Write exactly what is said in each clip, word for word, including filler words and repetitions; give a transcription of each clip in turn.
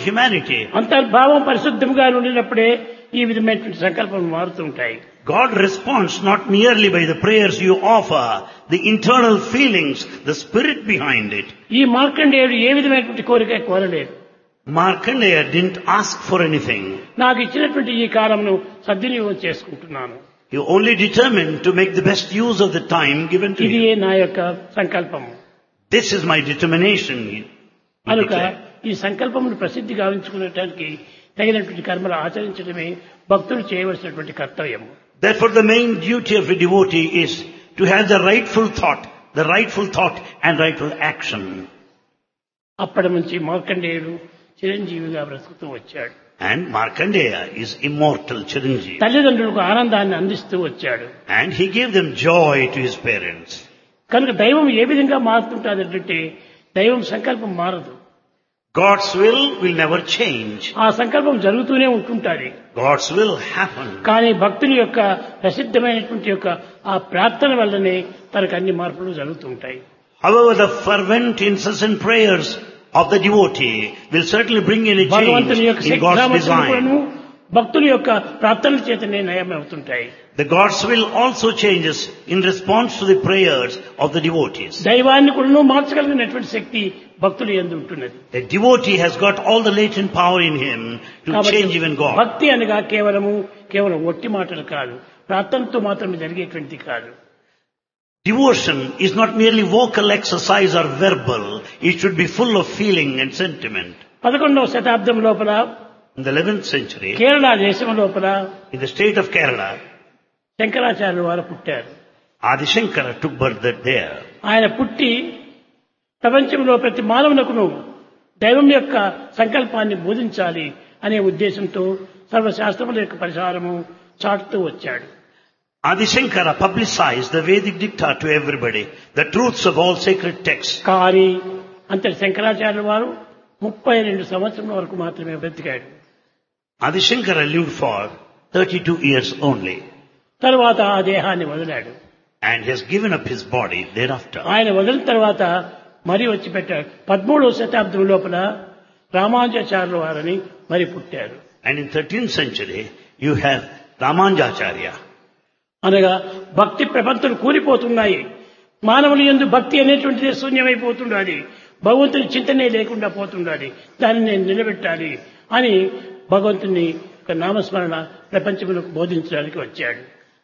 humanity. అంతర్భావం పరిశుద్ధంగా ఉండినప్పుడే ఈ విధమైనటువంటి సంకల్పం మారుతుంటాయి. God responds not merely by the prayers you offer, the internal feelings, the spirit behind it. ఈ మార్కండేయుడు ఏ విధమైనటువంటి కోరిక కోరలేదు. Markandeya didn't ask for anything. నాకు ఇచ్చినటువంటి ఈ కాలంను సద్వినియోగం చేసుకుంటున్నాను. He only determined to make the best use of the time given to ఇది him. నా యొక్క సంకల్పము. This is my determination. he కనుక declared. ఈ సంకల్పమును ప్రసిద్ధి గావించుకునేటానికి తగినటువంటి కర్మలు ఆచరించడమే భక్తులు చేయవలసినటువంటి కర్తవ్యం. Therefore the main duty of a devotee is to have the rightful thought, the rightful thought and rightful action. అప్పటి నుంచి మార్కండేయుడు చిరంజీవిగా బ్రతుకుతూ వచ్చాడు. And Markandeya is immortal Chiranjeevi. తల్లిదండ్రులకు ఆనందాన్ని అందిస్తూ వచ్చాడు. And he gave them joy to his parents. కనుక దైవం ఏ విధంగా మారుతుంటుంది అంటే దైవం సంకల్పం మారదు. God's will will never change. ఆ సంకల్పం జరుగుతూనే ఉంటుంటుంది. God's will happen. కానీ భక్తుని యొక్క ప్రసిద్ధమైనటువంటి యొక్క ఆ ప్రార్థన వల్లనే తనకు అన్ని మార్పులు జరుగుతుంటాయి. However, the fervent incessant prayers of the devotee will certainly bring any change భగవంతుని యొక్క in God's శక్తిసామర్థ్యములను design. భక్తుని యొక్క ప్రార్థనల చేతనే నయమవుతుంటాయి. The God's will also changes in response to the prayers of the devotees. దైవాన్ని కూడా మార్చగలిగినటువంటి శక్తి భక్తులు యందు ఉంటున్నది. A devotee has got all the latent power in him to కాబట్టి change even God. భక్తి అనగా కేవలము కేవలం ఒట్టి మాటలు కాదు, ప్రార్థనతో మాత్రమే జరిగేటువంటిది కాదు. Devotion is not merely vocal exercise or verbal. It should be full of feeling and sentiment. పదకొండవ శతాబ్దం లోపల In the eleventh century, Kerala దేశం లోపల in the state of Kerala, శంకరాచార్యుల వారు పుట్టారు. Adi Shankara took birth there. ఆయన పుట్టి ప్రపంచంలో ప్రతి మానవునకును దైవం యొక్క సంకల్పాన్ని బోధించాలి అనే ఉద్దేశంతో సర్వశాస్త్రముల యొక్క పరిహారము చాటుతూ వచ్చాడు. Adi Shankara publicized the Vedic dicta to everybody, the truths of all sacred texts. కానీ అంతటి శంకరాచార్యుల వారు ముప్పై రెండు సంవత్సరాల వరకు మాత్రమే బ్రతికాడు. Adi Shankara lived for thirty-two years only, తర్వాత ఆ దేహాన్ని వదిలాడు. and he has given up his body thereafter. ఆయన వదిలిన తర్వాత మరి వచ్చి పెట్టాడు. పదమూడవ శతాబ్దం లోపల రామానుజాచార్యుల వారని మరి పుట్టారు. And in thirteenth century, you have Ramanujacharya. అనగా భక్తి ప్రపంచం కూలిపోతున్నాయి. మానవుని యందు భక్తి అనేటువంటిది శూన్యమైపోతుండాలి. భగవంతుని చింతనే లేకుండా పోతుండాలి. దాన్ని నేను నిలబెట్టాలి అని భగవంతుని యొక్క నామస్మరణ ప్రపంచములకు బోధించడానికి వచ్చాడు.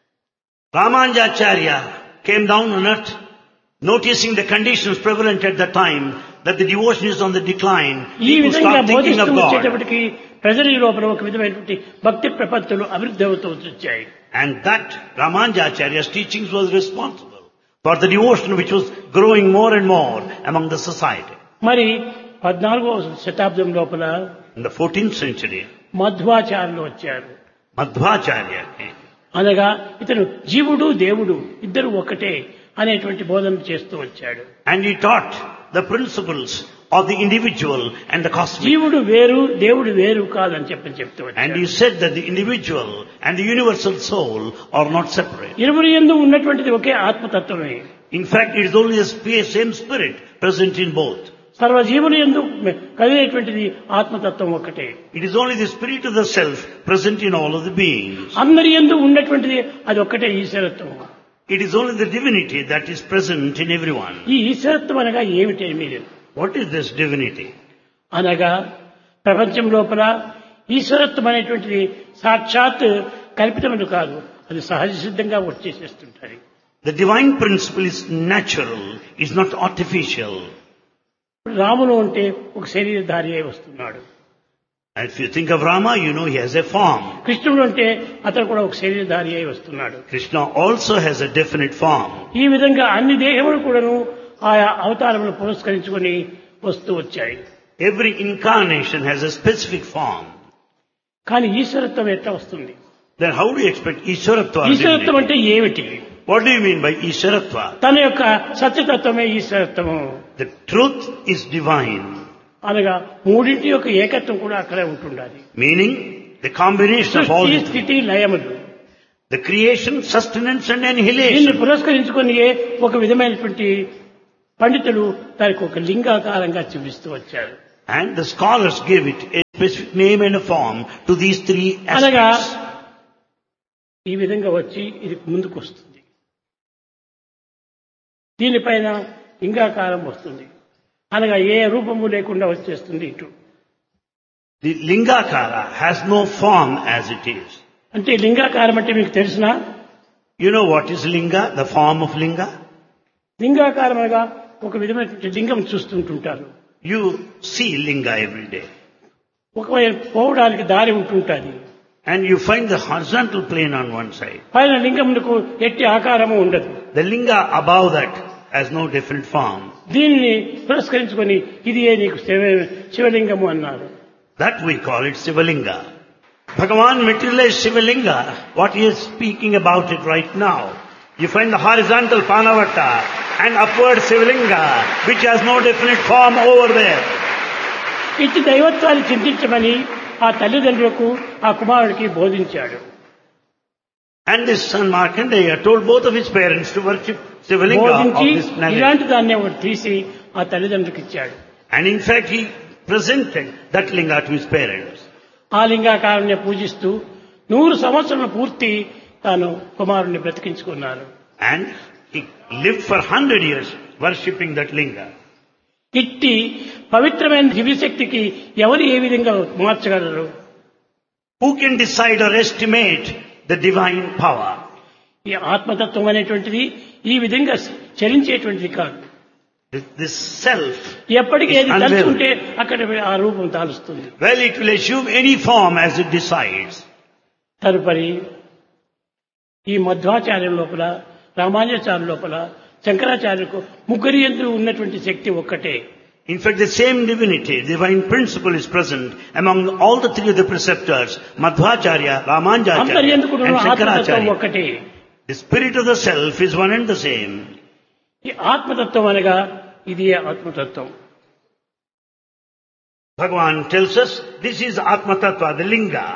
Ramanujacharya came down on earth, noticing the conditions prevalent at the time, that the devotion is on the decline. ఈ People విధంగా start thinking బోధిస్తూ of God. వచ్చేటప్పటికి ప్రజల లోపల ఒక విధమైనటువంటి భక్తి ప్రపత్తులు అభివృద్ధి అవుతూ వచ్చాయి. And that Ramanujacharya's teachings was responsible for the devotion which was growing more and more among the society. మరి పద్నాలుగవ శతాబ్దం లోపల In the fourteenth century, మధ్వాచార్యులు వచ్చారు. Madhvacharya came. అనగా ఇతను జీవుడు దేవుడు ఇద్దరు ఒకటే అనేటువంటి బోధన చేస్తూ వచ్చాడు. And he taught the principles of the individual and the cosmic. జీవుడు వేరు దేవుడు వేరు కాదని చెప్పని చెప్తూ And వచ్చాడు. he said that the individual and the universal soul are not separate. ఇరువురి యందు ఉన్నటువంటిది ఒకే ఆత్మతత్వమే. In fact, it is only the sp- same spirit present in both. సర్వజీవుల యందు కలిగేటువంటిది ఆత్మతత్వం ఒకటే. It is only the spirit of the self present in all of the beings. అందరి యందు ఉన్నటువంటిది అది ఒక్కటే ఈశ్వరత్వం. It is only the divinity that is present in everyone. ఈ ఈశ్వరత్వం అనగా ఏమిటి మీరు What is this divinity? అనగా ప్రపంచం లోపల ఈశ్వరత్వం అనేటువంటిది సాక్షాత్ కల్పితములు కాదు, అది సహజ సిద్ధంగా వచ్చేసేస్తుంటారు. The divine principle is natural, is not artificial. రాముడు అంటే ఒక శరీరధారి అయి వస్తున్నాడు. And if you think of Rama, you know he has a form. కృష్ణుడు అంటే అతను కూడా ఒక శరీరధారి అయి వస్తున్నాడు. Krishna also has a definite form. ఈ విధంగా అన్ని దేహములు కూడాను ఆయా అవతారములు పురస్కరించుకొని వస్తూ వచ్చాయి. Every incarnation has a specific form. కానీ ఈశ్వరత్వం ఎట్లా వస్తుంది? Then how do you expect Ishwaratva? ఈశ్వరత్వం అంటే ఏమిటి? What do you mean by Ishwaratva? తన యొక్క సత్యతత్వమే ఈశ్వరత్వము. The truth is divine. అనగా మూడింటి యొక్క ఏకత్వం కూడా అక్కడే ఉంటుండాలి. Meaning the combination of all సృష్టి, the three. స్థితి, లయములు. The creation, sustenance and దీన్ని annihilation. పురస్కరించుకొని ఒక విధమైనటువంటి పండితులు దానికి ఒక లింగాకారంగా చూపిస్తూ వచ్చారు. And the scholars gave it a specific name and a form to these three అనగా aspects. ఈ విధంగా వచ్చి ఇది ముందుకు వస్తుంది. దీనిపైన లింగాకారం వస్తుంది. అనగా ఏ రూపము లేకుండా వచ్చేస్తుంది ఇటు. The Lingakara has no form as it is. అంటే లింగాకారం అంటే మీకు తెలిసినా? You know what is Linga, the form of Linga? లింగాకారం అనగా ఒక విధమైనటువంటి లింగం చూస్తుంటుంటారు. You see Linga every day. ఒకవైపు పోవడానికి దారి ఉంటుంటుంది. And you find the horizontal plane on one side. పైన లింగమునకు ఎట్టి ఆకారము ఉండదు. The Linga above that has no different form. దీనిని పురస్కరించుకొని ఇది ఏ నీకు శివ- శివలింగము అన్నారు. That we call it Sivalinga. Bhagavan materialized Sivalinga, what he is speaking about it right now. You find the horizontal Panavata and upward Sivalinga, which has no definite form over there. ఇట్టి దైవత్వాన్ని చింతించమని ఆ తల్లిదండ్రులకు ఆ కుమారుడికి బోధించాడు. And this son Markandeya told both of his parents to worship Sivalinga of బోధించి this planet. ఇలాంటి దాన్ని ఒకటి తీసి ఆ తల్లిదండ్రులకు ఇచ్చాడు. And in fact he presented that linga to his parents. ఆ లింగాకారాన్ని పూజిస్తూ నూరు సంవత్సరాలు పూర్తి తాను కుమారుణ్ణి బ్రతికించుకున్నాను. And he lived for hundred years worshipping that linga. ఇట్టి పవిత్రమైన దివ్యశక్తికి ఎవరు ఏ విధంగా మార్చగలరు? Who can decide or estimate the divine power? ఈ ఆత్మతత్వం అనేటువంటిది ఈ విధంగా చలించేటువంటిది కాదు. This, this self, ఎప్పటికీ is ఏది unwavering. తలుచుకుంటే అక్కడ ఆ రూపం తాలుస్తుంది. Well, it will assume any form as it decides. తదుపరి ఈ మధ్వాచార్యం లోపల, రామానుజాచార్య లోపల, శంకరాచార్యులకు ముగ్గురి యందు ఉన్నటువంటి శక్తి ఒక్కటే. In fact, the same divinity, divine principle is present among all the three of the preceptors, Madhvacharya, అందరి Ramanujacharya యందు కూడా and ఆత్మతత్వం Shankaracharya. ఒక్కటే. The spirit of the self is one and the same. ఈ ఆత్మతత్వం అనగా ఇది ఆత్మతత్వం. Bhagavan tells us, this is Atma Tattva, the linga.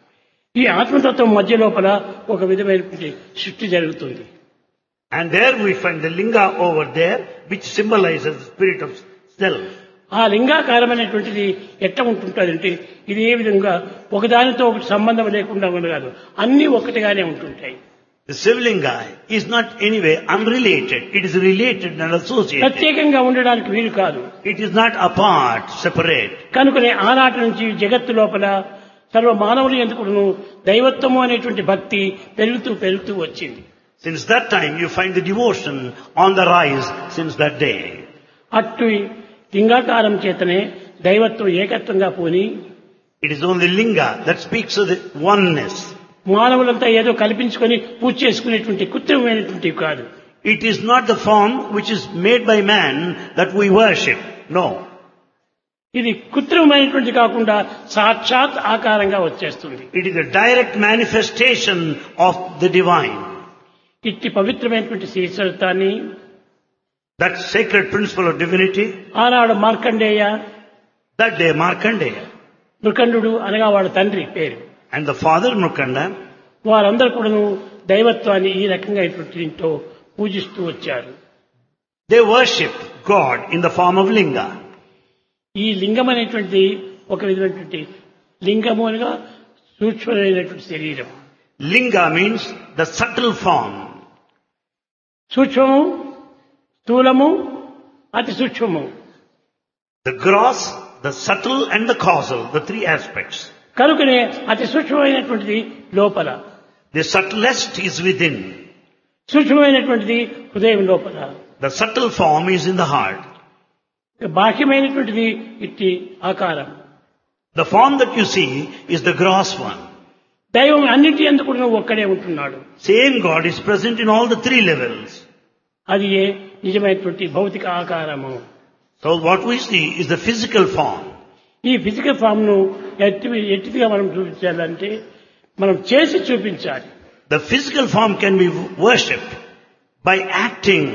ఈ ఆత్మతత్వం మధ్య లోపల ఒక విధమైనటువంటి సృష్టి జరుగుతుంది. And there we find the linga over there, which symbolizes the spirit of self. ఆ లింగాకారమైనటువంటిది ఎట్లా ఉంటుంటుందంటే ఇది ఏ విధంగా ఒకదానితో ఒకటి సంబంధం లేకుండా ఉండదు, అన్ని ఒకటిగానే ఉంటుంటాయి. The Sivalinga is not anyway unrelated. It is related and associated. ప్రత్యేకంగా ఉండడానికి వీలు కాదు. It is not apart, separate. కనుకనే ఆనాటి నుంచి జగత్తు లోపల సర్వ మానవులు ఎందుకును దైవత్వము అనేటువంటి భక్తి పెరుగుతూ పెరుగుతూ వచ్చింది. Since that time you find the devotion on the rise since that day. అట్టు లింగాకారం చేతనే దైవత్వం ఏకత్వంగా పోని It is only linga that speaks of the oneness. మానవులంతా ఏదో కల్పించుకొని పూజ చేసుకునేటువంటి కృత్రిమమైనటువంటివి కాదు. It is not the form which is made by man that we worship. No. ఇది కృత్రిమమైనటువంటి కాకుండా సాక్షాత్ ఆకారంగా వచ్చేస్తుంది. It is a direct manifestation of the divine. ఇట్టి పవిత్రమైనటువంటి శ్రీచరితాన్ని That sacred principle of divinity, ఆనాడు Markandeya, that day Markandeya Mrikandu అనగా వాడు తండ్రి పేరు, and the father Mrukanda, వారందరూ కూడాను దైవత్వాన్ని ఈ రకంగా దీంతో పూజిస్తూ వచ్చారు. they worship God in the form of linga. ఈ లింగం అనేటువంటిది ఒక విధమైనటువంటి లింగము అనగా సూక్ష్మమైనటువంటి శరీరం. Linga means the subtle form. సూక్ష్మము, స్థూలము, అతి సూక్ష్మము. The gross, the subtle and the causal, the three aspects. కనుకనే అతి సూక్ష్మమైనటువంటిది లోపల, The subtlest is within. సూక్ష్మమైనటువంటిది హృదయం లోపల, The subtle form is in the heart. బాహ్యమైనటువంటిది ఇట్టి ఆకారం. The form that you see is the gross one. దైవం అన్నిటి ఎందుకు ఒక్కడే ఉంటున్నాడు. Same God is present in all the three levels. అది ఏ నిజమైనటువంటి భౌతిక ఆకారము. So what we see is the physical form. ఈ ఫిజికల్ ఫామ్ ను ఎట్టి ఎట్టిగా మనం చూపించాలంటే మనం చేసి చూపించాలి. The physical form can be worshipped by acting.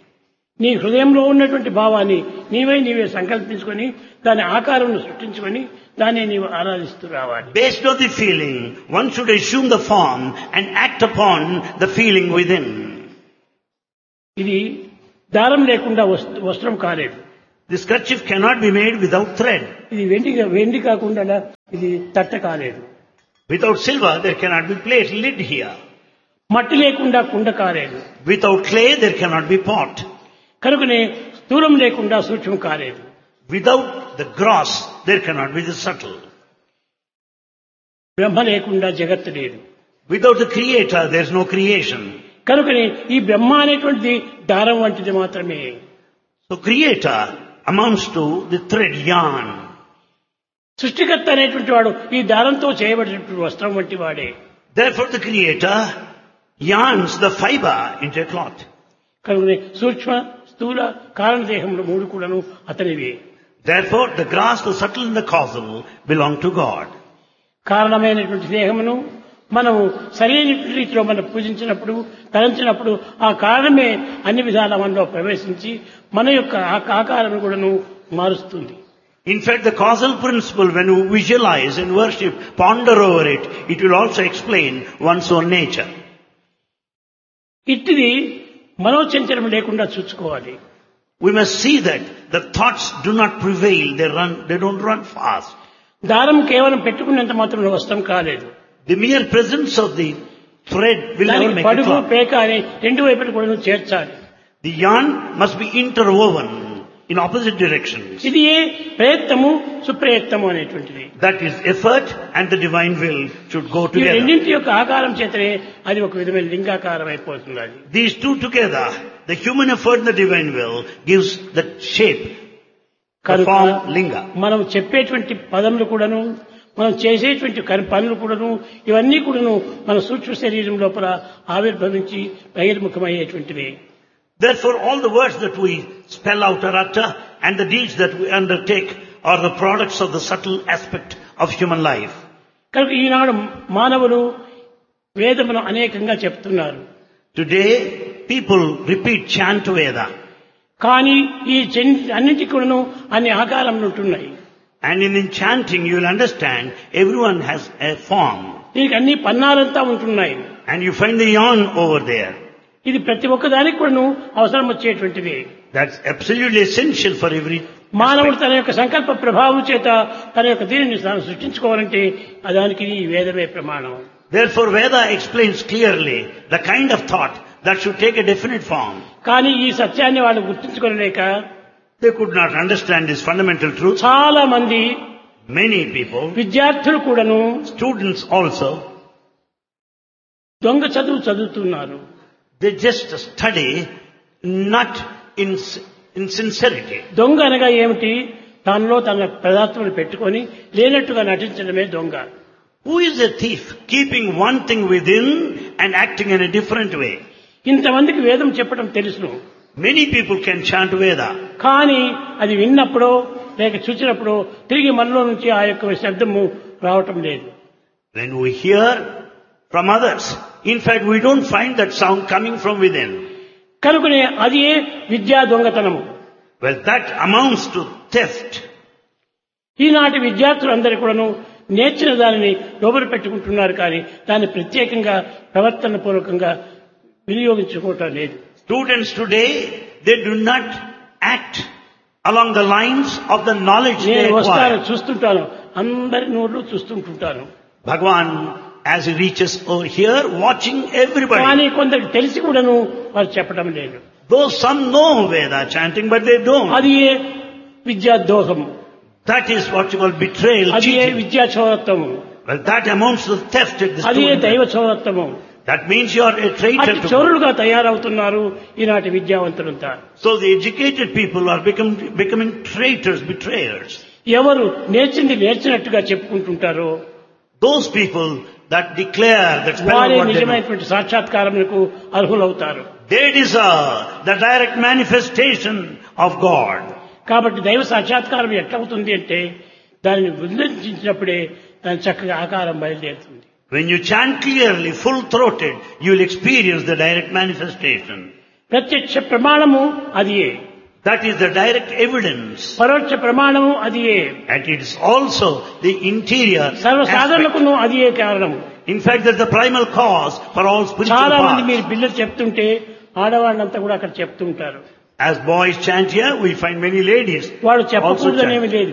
నీ హృదయంలో ఉన్నటువంటి భావాన్ని నీవే నీవే సంకల్పించుకొని దాని ఆకారం సృష్టించుకొని దాన్ని నీవు ఆరాధిస్తూ రావాలి. Based on the feeling, one should assume the form and act upon the feeling within. ఇది దారం లేకుండా వస్త్రం కాలేదు. This kerchief cannot be made without thread. ఇది వెండి వెండి కాకుండా ఇది తట్ట కాలేదు. Without silver, there cannot be plate lid here. మట్టి లేకుండా కుండ కాలేదు. Without clay, there cannot be pot. కనుకనే స్థూలం లేకుండా సూక్ష్మం కాలేదు. Without the gross, there cannot be the subtle. బ్రహ్మ లేకుండా జగత్తు లేదు. Without the creator, there is no creation. కనుకనే ఈ బ్రహ్మ అనేటువంటిది దారం వంటిది మాత్రమే. So creator amounts to the thread yarn. సృష్టికర్త అనేటువంటి వాడు ఈ దారంతో చేయబడినటువంటి వస్త్రం వంటి వాడే. Therefore the creator yarns the fiber into a cloth. కనుకనే సూక్ష్మ స్థూల కారణదేహములు మూడు కూడాను అతనివే. Therefore the gross, the subtle and the causal belong to God. కారణమైనటువంటి దేహమును మనము సరైన రీతిలో మనం పూజించినప్పుడు తలంచినప్పుడు ఆ కారణమే అన్ని విధాల మనలో ప్రవేశించి మన యొక్క ఆకారం కూడాను మారుస్తుంది. In fact, the causal principle, when you visualize and worship, ponder over it, it will also explain one's own nature. ఇట్టిది మనోచంచలం లేకుండా చూసుకోవాలి. We must see that the thoughts do not prevail, they run, they don't run fast. దారం కేవలం పెట్టుకున్నంత మాత్రం వస్త్రం కాలేదు. The mere presence of the thread will never make a పడుగు cloth. పేక అని రెండు వైపులు కూడా చేర్చాలి. The yarn must be interwoven in opposite directions. ఇది ప్రయత్నము సుప్రయత్నము అనేటువంటిది. That is effort and the divine will should go ఈ together. రెండింటి యొక్క ఆకారం చేతనే అది ఒక విధమైన లింగాకారం అయిపోతుంది. అది These two together, the human effort and the divine will, gives the shape, the form linga. మనం చెప్పేటువంటి పదములు కూడాను మనం చేసేటువంటి పనులు కూడాను ఇవన్నీ కూడాను మన సూక్ష్మ శరీరం లోపల ఆవిర్భవించి బహిర్ముఖమయ్యేటువంటివి. Therefore all the words that we spell out or utter and the deeds that we undertake are the products of the subtle aspect of human life. కనుక ఈనాడు మానవులు వేదమును అనేకంగా చెప్తున్నారు. Today people repeat chant Veda. కానీ ఈ అన్నింటికి కూడాను అన్ని ఆకారములు ఉంటున్నాయి. And in chanting you will understand everyone has a form. దీనికి అన్ని పన్నాలంతా ఉంటున్నాయి. And you find the yarn over there. ఇది ప్రతి ఒక్కదానికి కూడాను అవసరం వచ్చేటువంటిది. That's absolutely essential for every మానవుడు తన యొక్క సంకల్ప ప్రభావం చేత తన యొక్క దీనిని తాను సృష్టించుకోవాలంటే దానికి ఈ వేదమే ప్రమాణం. Therefore Veda explains clearly the kind of thought that should take a definite form. కానీ ఈ సత్యాన్ని వాళ్ళు గుర్తించుకోలేక They could not understand this fundamental truth. చాలా మంది Many people, విద్యార్థులు కూడాను students also, దొంగ చదువు చదువుతున్నారు. they just study not in, in sincerity. దొంగ అనగా ఏమిటి? తనలో తన పదార్థములు పెట్టుకొని లేనట్టుగా నటించడమే దొంగ. Who is a thief? Keeping one thing within and acting in a different way. ఇంతమందికి వేదం చెప్పడం తెలుసును. Many people can chant Veda. కానీ అది విన్నప్పుడో లేక చూసినప్పుడో తిరిగి మనలో నుంచి ఆ యొక్క శబ్దము రావటం లేదు. When we hear from others, in fact we don't find that sound coming from within. కనుకనే అది విద్యా దొంగతనము. Well, that amounts to theft. ఈనాటి విద్యార్థులందరూ కూడాను నేర్చిన దానిని లోపల పెట్టుకుంటున్నారు కానీ దాన్ని ప్రత్యేకంగా ప్రవర్తన పూర్వకంగా వినియోగించుకోవటం లేదు. Students today, they do not act along the lines of the knowledge they నేను వస్తాను acquire. చూస్తుంటాను, అందరి నోళ్ళు చూస్తుంటుంటాను. Bhagavan, as he reaches over here, watching everybody. కానీ కొందరికి తెలిసి కూడాను వారు చెప్పడం లేదు. Though some know Veda chanting, but they don't. అది విద్యా దోహము. That is what you call betrayal, అది cheating. విద్యా చౌరత్వము. Well, that amounts to theft at the అది దైవ student. చౌరత్వము. That means you are a traitor అటు to God. చౌరులుగా తయారవుతున్నారు ఈనాటి విద్యావంతులంతా. So the educated people are become, becoming traitors, betrayers. ఎవరు నేర్చింది నేర్చినట్టుగా చెప్పుకుంటుంటారో Those people that declare that spell వారే what they know, నిజమైనటువంటి సాక్షాత్కారములకు అర్హులవుతారు. they deserve the direct manifestation of God. కాబట్టి దైవ సాక్షాత్కారం ఎట్లవుతుంది అంటే దానిని ఉల్లంఘించినప్పుడే దాని చక్కగా ఆకారం బయలుదేరుతుంది. When you chant clearly, full-throated, you will experience the direct manifestation. ప్రత్యక్ష ప్రమాణము అదియే, That is the direct evidence. పరోక్ష ప్రమాణము అదియే, And it is also the interior aspect. సర్వసాధారణకును అదియే కారణము. In fact, that's the primal cause for all spiritual చాలా మంది మీరు paths. పిల్లలు చెప్తుంటే ఆడవాళ్ళంతా కూడా అక్కడ చెప్తుంటారు. As boys chant here, we find many ladies వాడు also చెప్పకూడదనేమి chant. లేదు.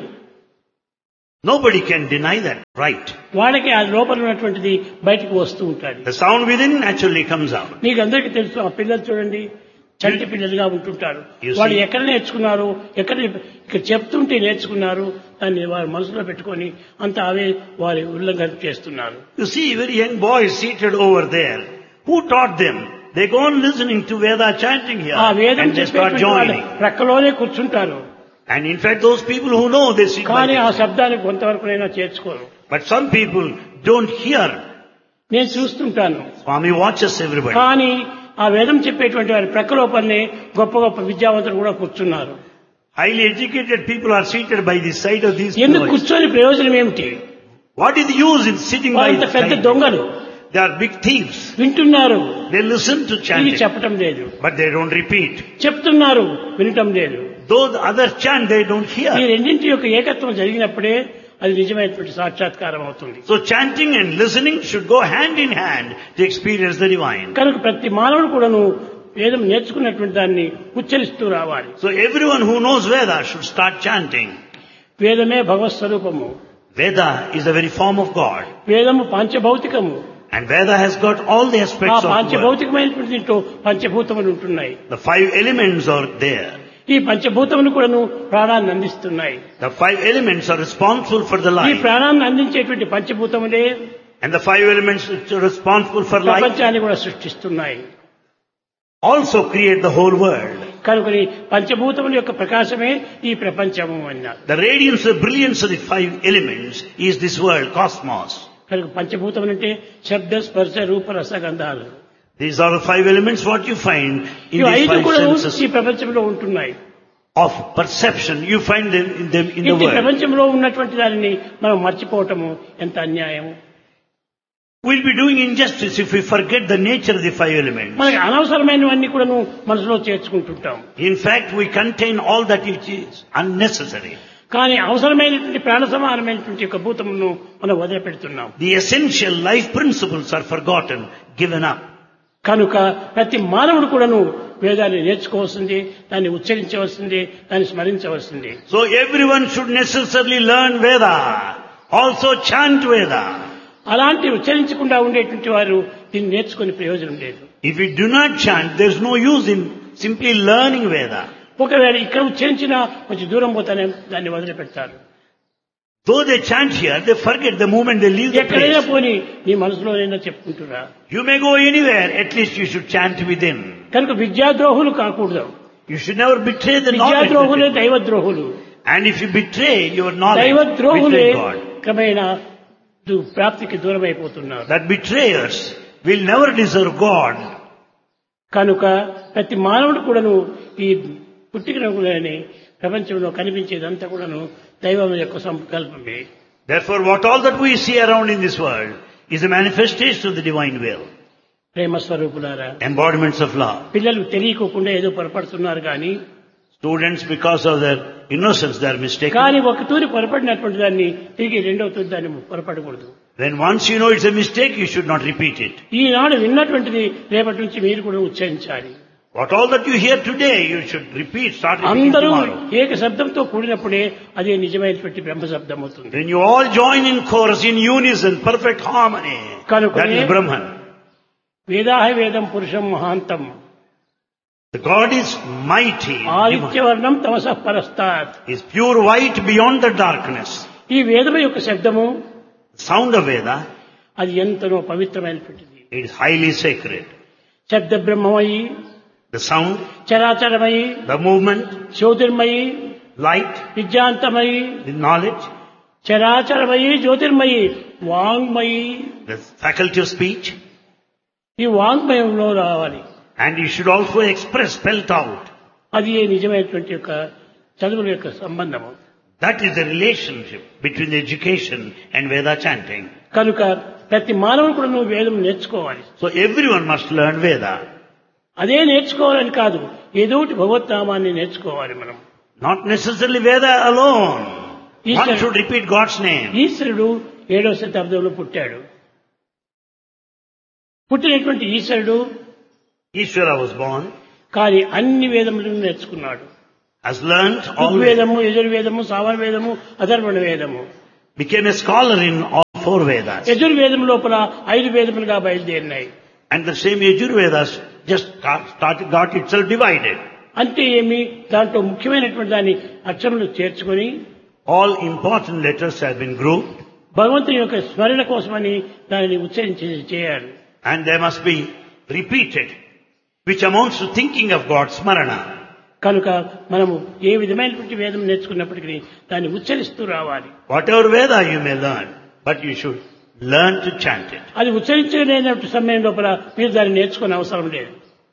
Nobody can deny that right. వాడికి ఆ లోపల ఉన్నటువంటిది బయటకు వస్తూ ఉంటాడు. The sound within naturally comes out. మీకు అందరికీ తెలుసు, ఆ పిల్లలు చూడండి చంటి పిల్లలుగా ఉంటుంటారు. You see- వాళ్ళు ఎక్కడ నేర్చుకున్నారు, ఎక్కడ ఇక్కడ చెప్తుంటే నేర్చుకున్నారు, దాన్ని వారు మనసులో పెట్టుకొని అంత అవే వారి ఉల్లంఘన చేస్తున్నారు. You see very young boys seated over there. Who taught them? They go on listening to Veda chanting here ఆ వేదం and they start చెప్పేటువంటి వాళ్ళు joining. ప్రక్కలోనే కూర్చుంటారు. And in fact those people who know they sit by కానీ ఆ themselves. శబ్దానికి కొంతవరకునైనా చేర్చుకోరు. But some people don't hear. నేను చూస్తుంటాను. Swami watches everybody. కానీ ఆ వేదం చెప్పేటువంటి వారి ప్రక్కలోపలనే గొప్ప గొప్ప విద్యావంతులు కూడా కూర్చున్నారు. Highly educated people are seated by the side of these ఎందుకు boys. కూర్చొని ప్రయోజనం ఏమిటి? What is the use in sitting by వాళ్ళంత the పెద్ద side? దొంగలు They are big thieves. వింటున్నారు, They listen to ఇది chanting, చెప్పటం లేదు. but they don't repeat. చెప్తున్నారు, వినటం లేదు. Those others chant, they don't ఈ hear. రెండింటి యొక్క ఏకత్వం జరిగినప్పుడే అది నిజమైనటువంటి సాక్షాత్కారం అవుతుంది. So chanting and listening should go hand in hand to experience the divine. కనుక ప్రతి మానవుడు కూడాను వేదం నేర్చుకున్నటువంటి దాన్ని ఉచ్చరిస్తూ రావాలి. So everyone who knows Veda should start chanting. వేదమే భగవత్ స్వరూపము. Veda is the very form of God. వేదము పాంచభౌతికము. And Veda has got all the ఆ aspects of the world. పాంచభౌతికమైనటువంటి దీంట్లో పంచభూతములు ఉంటున్నాయి. The five elements are there. ఈ పంచభూతములు కూడాను ప్రాణాన్ని అందిస్తున్నాయి. The five elements are responsible for the ఈ life. ప్రాణాన్ని అందించేటువంటి పంచభూతములే And the five elements which are responsible for life ప్రపంచాన్ని కూడా సృష్టిస్తున్నాయి. also create the whole world. కనుకని పంచభూతముల యొక్క ప్రకాశమే ఈ ప్రపంచము అన్నారు. The radiance, the brilliance of the five elements is this world, cosmos. కనుక పంచభూతములు అంటే శబ్ద స్పర్శ రూప రస గంధాలు. These are the five elements what you find in ఇవి these ఐదు five కూడా ఈ senses ప్రపంచంలో ఉంటున్నాయి. of perception. You find them in them in the ఇంటి world. ప్రపంచంలో ఉన్నటువంటి దానిని మనం మర్చిపోవటము ఎంత అన్యాయం. We'll be doing injustice if we forget the nature of the five elements. మనకి అనవసరమైనవన్నీ కూడాను మనసులో చేర్చుకుంటుంటాం. In fact, we contain all that which is unnecessary. కానీ అవసరమైనటువంటి ప్రాణ సమానమైనటువంటి యొక్క భూతములను మనం వదిలిపెడుతున్నాం. The essential life principles are forgotten, given up. కనుక ప్రతి మానవుడు కూడాను వేదాన్ని నేర్చుకోవాల్సింది, దాన్ని ఉచ్చరించవలసింది, దాన్ని స్మరించవలసింది. So everyone should necessarily learn Veda, also chant Veda. అలాంటి ఉచ్చరించకుండా ఉండేటువంటి వారు దీన్ని నేర్చుకునే ప్రయోజనం లేదు. If we do not chant, there is no use in simply learning Veda. ఒకవేళ ఇక్కడ ఉచ్చరించినా కొంచెం దూరం పోతానే దాన్ని వదిలిపెడతారు. Though they chant here, they forget the moment they leave the ఎక్కడైనా place. పోని నీ మనసులోనైనా చెప్పుకుంటున్నా. You may go anywhere, at least you should chant within. కనుక విద్యాద్రోహులు కాకూడదు. You should never betray the knowledge. విద్యాద్రోహులే within. దైవద్రోహులు. And if you betray your knowledge, దైవద్రోహులే betray God. క్రమేణా దు- ప్రాప్తికి దూరం అయిపోతున్నారు. That betrayers will never deserve God. కనుక ప్రతి మానవుడు కూడాను ఈ పుట్టికని ప్రపంచంలో కనిపించేదంతా కూడాను దైవం యొక్క సంకల్పమే. Therefore, what all that we see around in this world is a manifestation of the divine will. ప్రేమ స్వరూపులారా, Embodiments of love. పిల్లలు తెలియకోకుండా ఏదో పొరపడుతున్నారు కానీ Students, because of their innocence, they are mistaken. కానీ ఒక తూరి పొరపడినటువంటి దాన్ని తిరిగి రెండవ తూరి దాన్ని పొరపడకూడదు. Then once you know it's a mistake, you should not repeat it. ఈనాడు విన్నటువంటిది రేపటి నుంచి మీరు కూడా ఉచ్చరించాలి. What all that you hear today, you should repeat, start repeating అందరూ tomorrow. ఏక శబ్దంతో కూడినప్పుడే అదే నిజమైనటువంటి బ్రహ్మ శబ్దం అవుతుంది. When you all join in chorus, in unison, perfect harmony, that is Brahman. వేదాహ వేదం పురుషం మహాంతం The God is mighty, ఆదిత్యవర్ణం తమసః పరస్తాత్. is pure white beyond the darkness. ఈ వేదము యొక్క శబ్దము Sound of Veda, అది ఎంతనో పవిత్రమైనటువంటిది. it is highly sacred. శబ్ద బ్రహ్మమయి, The sound, చరాచరమయి, the movement, Jyotirmayi, light, విద్యాంతమయి, the knowledge, చరాచరమయి, Jyotirmayi, వాంగ్మయి. the faculty of speech, ఈ వాంగ్మయంలో రావాలి. and you should also express, spelt out. అది నిజమైనటువంటి యొక్క చదువుల యొక్క సంబంధము. That is the relationship between the education and Veda chanting. కనుక ప్రతి మానవుడు కూడా నువ్వు వేదం నేర్చుకోవాలి. So everyone must learn Veda. అదే నేర్చుకోవాలని కాదు, ఏదో ఒకటి భగవద్నామాన్ని నేర్చుకోవాలి మనం. Not necessarily Veda alone. One Easter- should repeat God's name. ఈశ్వరుడు ఏడవ శతాబ్దంలో పుట్టాడు. పుట్టినటువంటి ఈశ్వరుడు Ishvara was born. కానీ అన్ని వేదములను నేర్చుకున్నాడు. Has learnt all, ఋగ్వేదము, యజుర్వేదము, సామవేదము, అథర్వణ వేదము. became a scholar in all four Vedas. యజుర్వేదం లోపల ఐదు వేదములుగా బయలుదేరినాయి. And the same Yajurvedas just got, started, got itself divided. అంటే ఏమి, దాంట్లో ముఖ్యమైనటువంటి దాన్ని అక్షరములు చేర్చుకొని All important letters have been grouped, భగవంతుని యొక్క స్మరణ కోసమని దానిని ఉచ్చరించి చేయాలి. and they must be repeated, which amounts to thinking of God, smarana. కనుక మనము ఏ విధమైనటువంటి వేదం నేర్చుకున్నప్పటికీ దాన్ని ఉచ్చరిస్తూ రావాలి. Whatever Veda you may learn, but you should learn to chant it. అది ఉచ్చరించలేనటువంటి సమయం లోపల మీరు దాన్ని నేర్చుకునే అవసరం లేదు.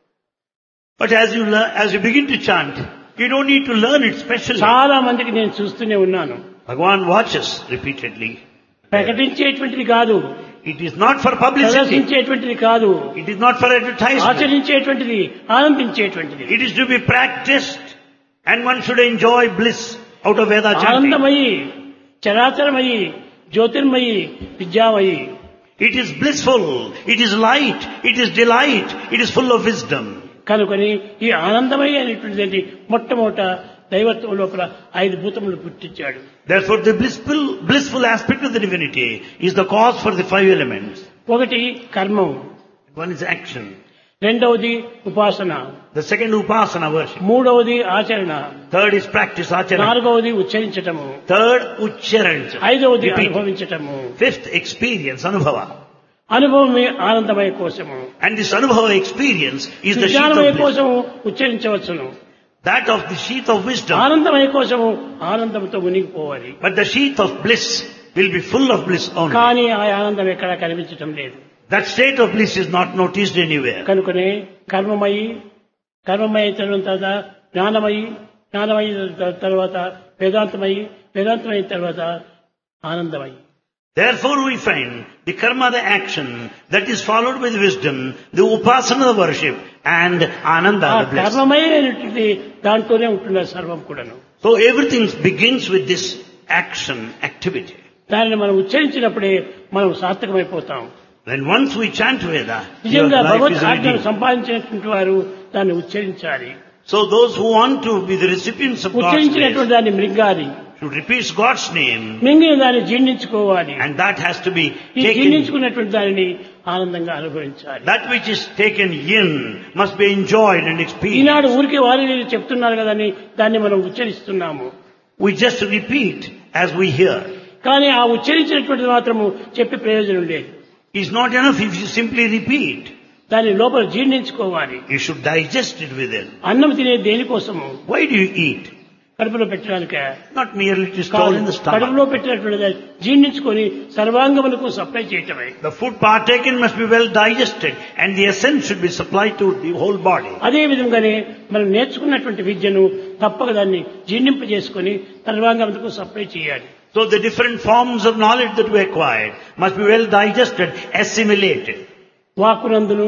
But as you learn, as you begin to chant, you don't need to learn it specially. చాలా మందికి నేను చూస్తూనే ఉన్నాను. Bhagavan watches repeatedly. ప్రకటించేటువంటిది కాదు, It is not for publicity. ప్రదర్శించేటువంటిది కాదు, It is not for advertisement. ఆచరించేటువంటిది, ఆనందించేటువంటిది. It is to be practiced, and one should enjoy bliss out of Veda chanting. ఆనందమయి, చరాచరమయి, Jyotirmayi, విద్యామయి. It is blissful, it is light, it is delight, it is full of wisdom. కనుకొని ఈ ఆనందమయి అనేటువంటిది మొట్టమొదట దైవత్వం లోపల ఐదు భూతములు పుట్టించాడు. Therefore the blissful, blissful aspect of the divinity is the cause for the five elements. ఒకటి కర్మం, One is action. రెండవది ఉపాసన, The second upasana worship. మూడవది ఆచరణ, Third is practice, acharana. నాలుగవది ఉచ్చరించటము, Third, uchcharancha. ఐదవది Repeat. అనుభవించటము. Fifth, experience, anubhava. అనుభవమే ఆనందమయ కోశము. And this anubhava experience is the sheath విజ్ఞానమయ of bliss. కోశము ఉచ్చరించవచ్చును. That of the sheath of wisdom. ఆనందమయ కోశము ఆనందంతో మునిగిపోవాలి. But the sheath of bliss will be full of bliss only. కానీ ఆ ఆనందం ఎక్కడా కనిపించటం లేదు. That state of bliss is not noticed anywhere. కనుకనే కర్మమయి, కర్మమయ తర్వాత జ్ఞానమయి, జ్ఞానమయ తర్వాత వేదాంతమయి, వేదాంతమైన తర్వాత ఆనందమయి. Therefore we find the karma, the action, that is followed by the wisdom, the upasana, the worship, and ananda, ఆ the bliss. కర్మమయమైనటువంటి దాంట్లోనే ఉంటున్నారు సర్వం కూడాను. So everything begins with this action, activity. దానిని మనం ఉచ్చరించినప్పుడే మనం సార్థకమైపోతాం. When once we chant Veda, your నిజంగా life Bhagwat is ఆజ్ఞను redeemed. సంపాదించినటువంటి వారు దాన్ని ఉచ్చరించాలి. So those who want to be the recipients of God's grace ఉచ్చరించినటువంటి దాన్ని మృంగాలి, should repeat God's name, మింగిన దాన్ని జీర్ణించుకోవాలి. and that has to be ఈ taken. జీర్ణించుకున్నటువంటి దానిని ఆనందంగా అనుభవించాలి. That which is taken in must be enjoyed and experienced. ఈనాడు ఊరికి వారి వీరు చెప్తున్నారు కదా అని దాన్ని మనం ఉచ్చరిస్తున్నాము. We just repeat as we hear. కానీ ఆ ఉచ్చరించినటువంటిది మాత్రము చెప్పి ప్రయోజనం లేదు. It's not enough if you simply repeat. దాని లోపల జీర్ణించుకోవాలి. You should digest it within. అన్నం తినే దేనికోసము? Why do you eat? కడుపులో పెట్టడానిక Not merely to store in the stomach. కడుపులో పెట్టినటువంటి జీర్ణించుకొని సర్వాంగములకు సప్లై చేయటమే. The food partaken must be well digested, and the essence should be supplied to the whole body. అదే విధంగానే మనం నేర్చుకున్నటువంటి విద్యను తప్పక దాన్ని జీర్ణింపజేసుకొని సర్వాంగములకు సప్లై చేయాలి. So the different forms of knowledge that we acquired must be well digested, assimilated. వాక్కునందును,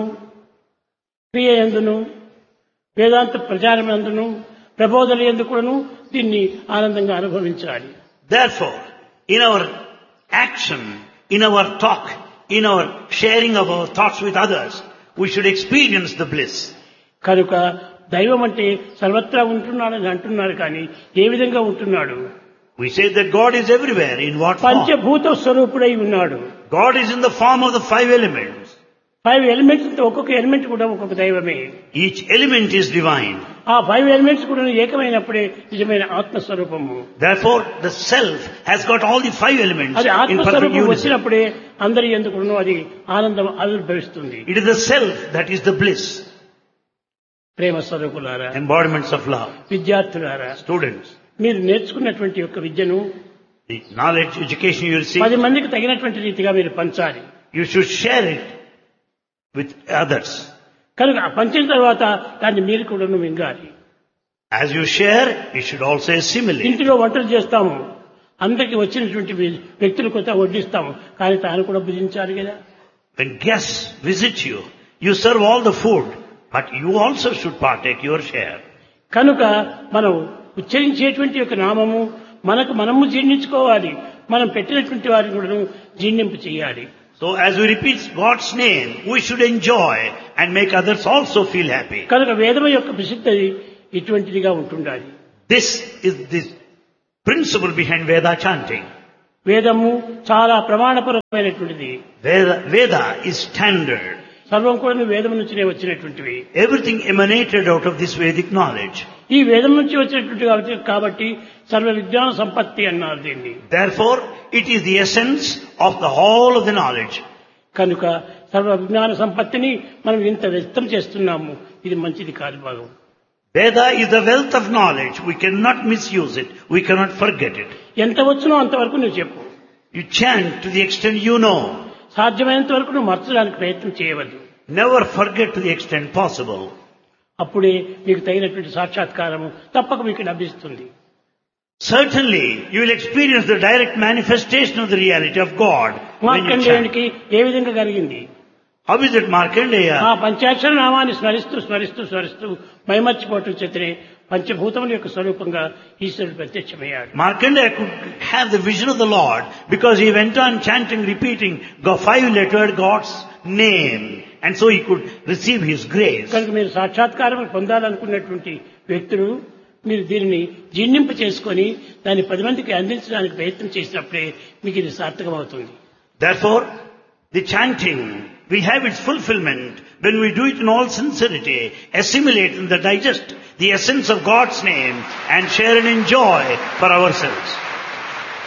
క్రియయందును, వేదాంత ప్రచారమందును, ప్రబోధన ఎందుకును దీన్ని ఆనందంగా అనుభవించాలి. Therefore, in our action, in our talk, in our sharing of our thoughts with others, we should experience the bliss. కనుక దైవం అంటే సర్వత్రా ఉంటున్నాడని అంటున్నారు, కానీ ఏ విధంగా ఉంటున్నాడు? We say that God is everywhere. In what form? పంచభూత స్వరూపుడై ఉన్నాడు. God is in the form of the five elements. Five elements, ఒక్కొక్క ఎలిమెంట్ కూడా ఒక్కొక్క దైవమే. Each element is divine. ఆ ఫైవ్ ఎలిమెంట్స్ కూడా ఏకమైనప్పుడే నిజమైన ఆత్మస్వరూపము. Therefore, the self has got all the five elements అది in perfect ఆత్మస్వరూపం unison. వచ్చినప్పుడే అందరి ఎందుకును అది ఆనందం ఆవిర్భవిస్తుంది. It is the self that is the bliss. ప్రేమ స్వరూపులారా, Embodiments of love. విద్యార్థులారా, Students, మీరు నేర్చుకున్నటువంటి యొక్క విద్యను the knowledge, education you receive, పది మందికి తగినటువంటి రీతిగా మీరు పంచాలి. you should share it with others. కనుక ఆ పంచిన తర్వాత దాన్ని మీరు కూడా మింగాలి. As you share, you should also assimilate. ఇంటిలో వంటలు చేస్తాము, అందరికి వచ్చినటువంటి వ్యక్తుల కొత్త వడ్డిస్తాము, కానీ తాను కూడా భుజించాలి కదా. When guests visit you, you serve all the food, but you also should partake your share. కనుక మనం ఉచ్చరించేటువంటి యొక్క నామము మనకు మనము జీర్ణించుకోవాలి, మనం పెట్టినటువంటి వారిని కూడా జీర్ణింపు చేయాలి. So So as we repeat God's name, we should enjoy and make others also feel happy. కనుక వేదము యొక్క ప్రసిద్ధి ఇటువంటిదిగా ఉంటుండాలి. This is the principle behind Veda chanting. వేదము చాలా ప్రమాణపరమైనటువంటిది. Veda, Veda is standard. సర్వం కూడా వేదం నుంచినే వచ్చినటువంటివి. Everything emanated out of this Vedic knowledge. ఈ వేదం నుంచి వచ్చినటువంటి కాబట్టి సర్వ విజ్ఞాన సంపత్తి అన్నారు దీన్ని. Therefore, it is the essence of the whole of the knowledge. కనుక సర్వ విజ్ఞాన సంపత్తిని మనం ఇంత వ్యక్తం చేస్తున్నాము. ఇది మంచిది కాదు భాగం. Veda is the wealth of knowledge. We cannot misuse it. We cannot forget it. ఎంత వచ్చునో అంతవరకు నువ్వు చెప్పు. You chant to the extent you know. సాధ్యమైనంత వరకు నువ్వు మర్చడానికి ప్రయత్నం చేయవద్దు. Never forget to the extent possible. అప్పుడే మీకు తగినటువంటి సాక్షాత్కారము తప్పక మీకు లభిస్తుంది. Certainly, you will experience the direct manifestation of the reality of God. మార్కండేయునికి ఏ విధంగా కలిగింది? How is it Markandeya? ఆ పంచాక్షర నామాన్ని స్మరిస్తూ స్మరిస్తూ స్మరిస్తూ మైమర్చిపోవటం చేతనే పంచభూతముల యొక్క స్వరూపంగా ఈశ్వరుడు ప్రత్యక్షమయ్యాడు. Markandeya could have the vision of the Lord because he went on chanting, repeating five-lettered God's name, and so he could receive his grace. కనుక మీరు సాక్షాత్కారం పొందాలనుకున్నటువంటి వ్యక్తులు మీరు దీనిని జీర్ణింప చేసుకొని దాన్ని పది మందికి అందించడానికి ప్రయత్నం చేసినప్పుడే మీకు ఇది సార్థకమవుతుంది. Therefore, the chanting will have its fulfillment when we do it in all sincerity, assimilate and digest the essence of God's name and share and enjoy for ourselves.